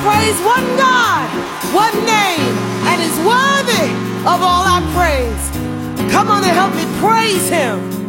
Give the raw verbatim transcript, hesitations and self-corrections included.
praise one God, one name, and is worthy of all our praise. Come on and help me praise him.